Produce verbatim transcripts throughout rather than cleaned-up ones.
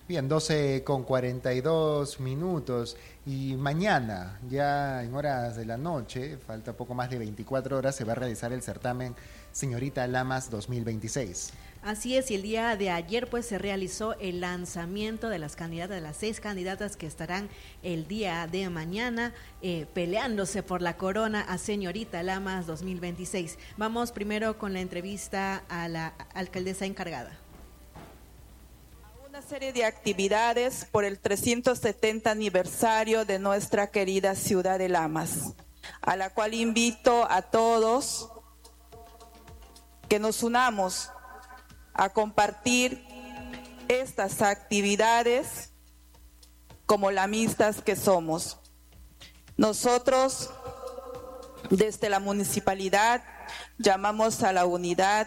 Bien, doce con cuarenta y dos minutos y mañana, ya en horas de la noche, falta poco más de veinticuatro horas, se va a realizar el certamen Señorita Lamas dos mil veintiséis. Así es, y el día de ayer pues se realizó el lanzamiento de las candidatas, de las seis candidatas que estarán el día de mañana eh, peleándose por la corona a Señorita Lamas dos mil veintiséis. Vamos primero con la entrevista a la alcaldesa encargada. Una serie de actividades por el trescientos setenta aniversario de nuestra querida ciudad de Lamas, a la cual invito a todos que nos unamos a compartir estas actividades como lamistas que somos. Nosotros, desde la municipalidad, llamamos a la unidad,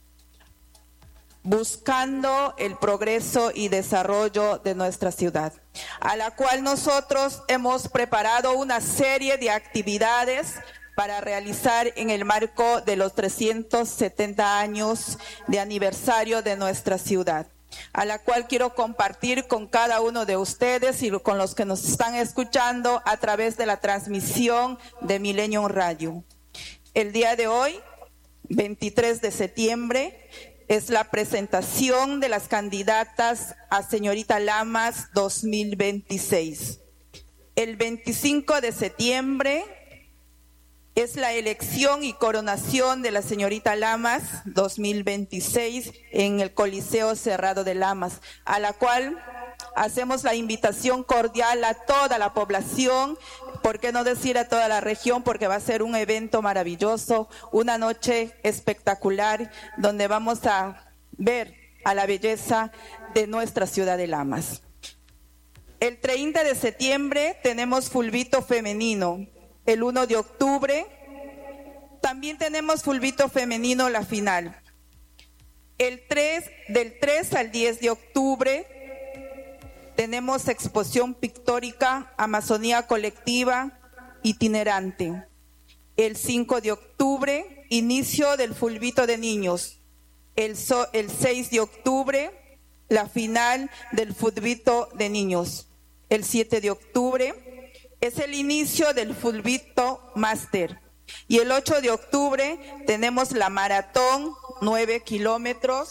buscando el progreso y desarrollo de nuestra ciudad, a la cual nosotros hemos preparado una serie de actividades para realizar en el marco de los trescientos setenta años de aniversario de nuestra ciudad, a la cual quiero compartir con cada uno de ustedes y con los que nos están escuchando a través de la transmisión de Millennium Radio. El día de hoy, veintitrés de septiembre, es la presentación de las candidatas a Señorita Lamas dos mil veintiséis. El veinticinco de septiembre es la elección y coronación de la Señorita Lamas dos mil veintiséis en el Coliseo Cerrado de Lamas, a la cual hacemos la invitación cordial a toda la población, por qué no decir a toda la región, porque va a ser un evento maravilloso, una noche espectacular, donde vamos a ver a la belleza de nuestra ciudad de Lamas. El treinta de septiembre tenemos fulbito femenino. El uno de octubre también tenemos fulbito femenino la final. El tres, del tres al diez de octubre tenemos exposición pictórica, Amazonía colectiva, itinerante. El cinco de octubre, inicio del fulbito de niños. El, so, el seis de octubre, la final del fulbito de niños. El siete de octubre es el inicio del fulbito máster. Y el ocho de octubre tenemos la maratón, nueve kilómetros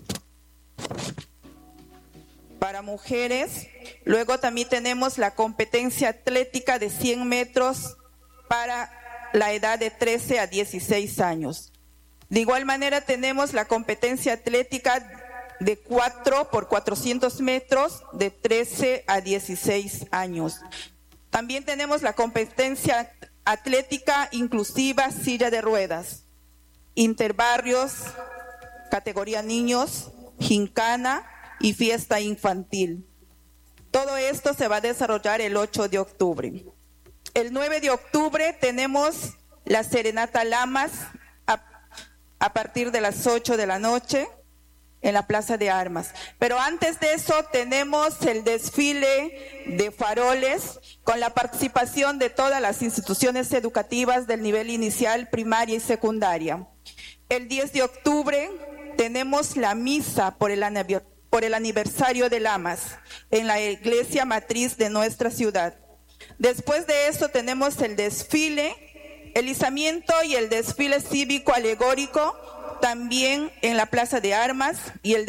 para mujeres. Luego también tenemos la competencia atlética de cien metros para la edad de trece a dieciséis años. De igual manera tenemos la competencia atlética de cuatro por cuatrocientos metros de trece a dieciséis años. También tenemos la competencia atlética inclusiva silla de ruedas, interbarrios, categoría niños, gincana y fiesta infantil. Todo esto se va a desarrollar el ocho de octubre. El nueve de octubre tenemos la Serenata Lamas a, a partir de las ocho de la noche en la Plaza de Armas. Pero antes de eso tenemos el desfile de faroles con la participación de todas las instituciones educativas del nivel inicial, primaria y secundaria. El diez de octubre tenemos la misa por el aniversario por el aniversario de Lamas en la iglesia matriz de nuestra ciudad. Después de eso tenemos el desfile, el izamiento y el desfile cívico alegórico también en la Plaza de Armas y el